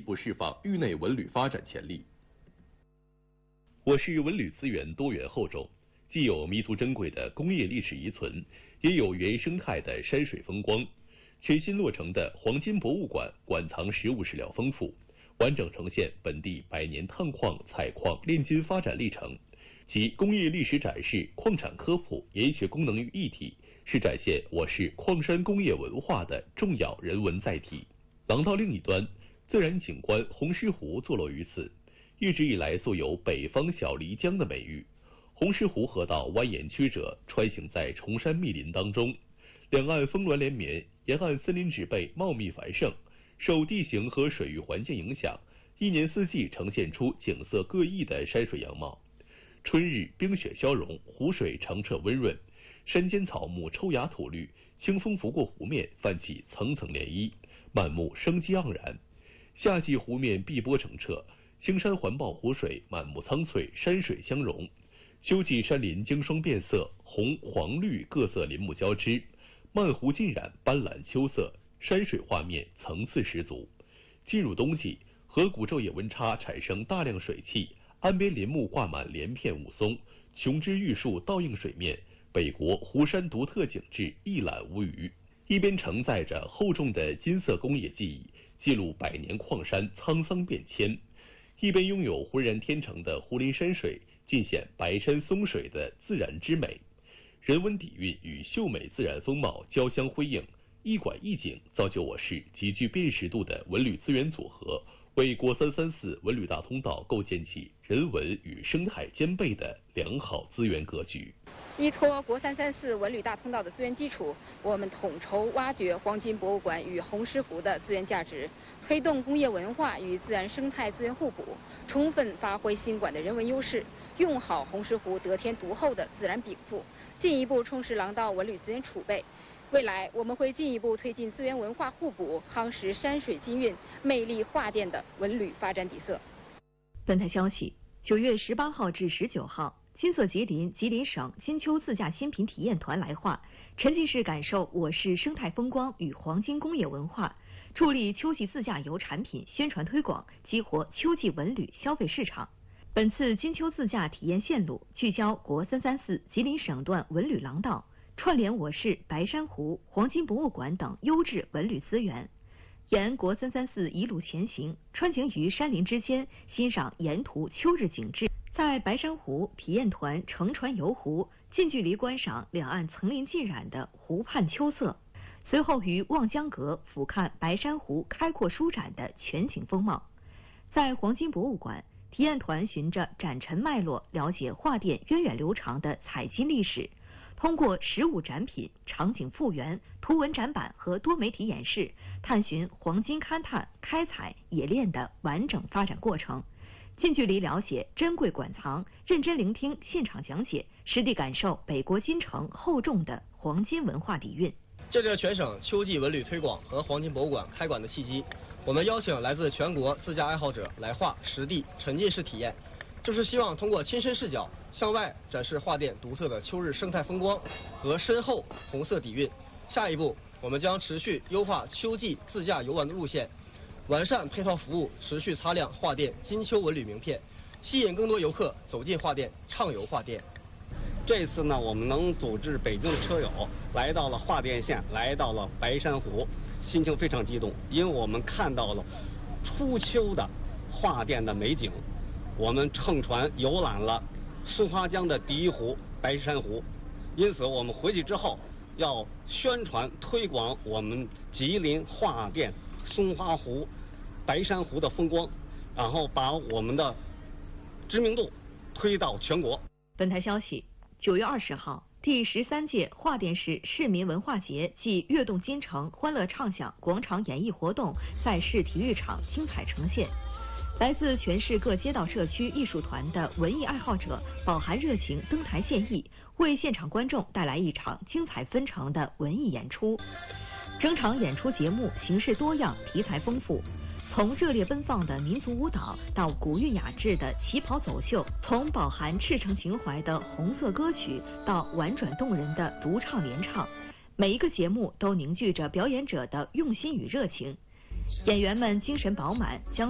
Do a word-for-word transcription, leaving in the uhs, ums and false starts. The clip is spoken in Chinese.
步释放域内文旅发展潜力。我市文旅资源多元厚重，既有弥足珍贵的工业历史遗存，也有原生态的山水风光。全新落成的黄金博物馆馆藏实物史料丰富，完整呈现本地百年探矿、采矿、炼金发展历程，集工业历史展示、矿产科普、研学功能于一体，是展现我市矿山工业文化的重要人文载体。廊道另一端，自然景观红石湖坐落于此，一直以来素有北方小漓江的美誉。红石湖河道蜿蜒曲折，穿行在崇山密林当中，两岸峰峦连绵，沿岸森林植被茂密繁盛，受地形和水域环境影响，一年四季呈现出景色各异的山水样貌。春日冰雪消融，湖水澄澈温润，山间草木抽芽吐绿，清风拂过湖面，泛起层层涟漪，满目生机盎然。夏季湖面碧波澄澈，青山环抱湖水，满目苍翠，山水相融。秋季山林经霜变色，红黄绿各色林木交织，漫湖浸染斑斓秋色，山水画面层次十足。进入冬季，河谷昼夜温差产生大量水汽，岸边林木挂满连片雾凇，琼枝玉树倒映水面，北国湖山独特景致一览无余。一边承载着厚重的金色工业记忆，记录百年矿山沧桑变迁，一边拥有浑然天成的湖林山水，尽显白山松水的自然之美。人文底蕴与秀美自然风貌交相辉映，一馆一景造就我市极具辨识度的文旅资源组合，为国三三四文旅大通道构建起人文与生态兼备的良好资源格局。 依托国三三四文旅大通道的资源基础，我们统筹挖掘黄金博物馆与红石湖的资源价值，推动工业文化与自然生态资源互补，充分发挥新馆的人文优势，用好红石湖得天独厚的自然禀赋，进一步充实廊道文旅资源储备。未来我们会进一步推进资源文化互补，夯实山水金韵、魅力画殿的文旅发展底色。 本台消息，九月十八号至十九号，金色吉林吉林省金秋自驾新品体验团来华，沉浸式感受我市生态风光与黄金工业文化，助力秋季自驾游产品宣传推广，激活秋季文旅消费市场。本次金秋自驾体验线路聚焦国三三四吉林省段文旅廊道，串联我市白山湖、黄金博物馆等优质文旅资源，沿国三三四一路前行，穿行于山林之间，欣赏沿途秋日景致。在白山湖，体验团乘船游湖，近距离观赏两岸层林尽染的湖畔秋色。随后于望江阁俯瞰白山湖开阔舒展的全景风貌。在黄金博物馆，体验团循着展陈脉络，了解画殿源远流长的采金历史，通过实物展品、场景复原、图文展板和多媒体演示，探寻黄金勘探、开采、冶炼的完整发展过程，近距离了解珍贵馆藏，认真聆听现场讲解，实地感受北国金城厚重的黄金文化底蕴。 借着全省秋季文旅推广和黄金博物馆开馆的契机，我们邀请来自全国自驾爱好者来华实地沉浸式体验，就是希望通过亲身视角向外展示画殿独特的秋日生态风光和深厚红色底蕴。下一步，我们将持续优化秋季自驾游玩的路线，完善配套服务，持续擦亮画殿金秋文旅名片，吸引更多游客走进画殿，畅游画殿。 这次呢，我们能组织北京的车友来到了画殿县，来到了白山湖，心情非常激动，因为我们看到了初秋的画殿的美景。我们乘船游览了松花江的第一湖白山湖，因此我们回去之后要宣传推广我们吉林画殿松花湖、白山湖的风光，然后把我们的知名度推到全国。 本台消息，九月二十号，第十三届画殿市市民文化节暨跃动金城欢乐畅享广场演艺活动在市体育场精彩呈现。来自全市各街道社区艺术团的文艺爱好者饱含热情登台献艺，为现场观众带来一场精彩纷呈的文艺演出。整场演出节目形式多样，题材丰富，从热烈奔放的民族舞蹈到古韵雅致的旗袍走秀，从饱含赤诚情怀的红色歌曲到婉转动人的独唱联唱，每一个节目都凝聚着表演者的用心与热情。演员们精神饱满，将